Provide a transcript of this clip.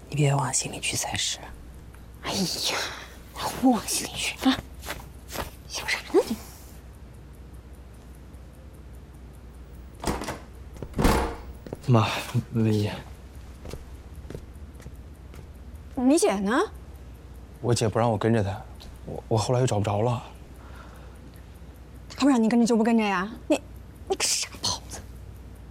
你别往心里去才是。 哎呀，胡往心里去啊！想啥呢你？ 妈，文姨， 你姐呢？ 我姐不让我跟着她，我后来又找不着了。 她不让你跟着就不跟着呀？你个傻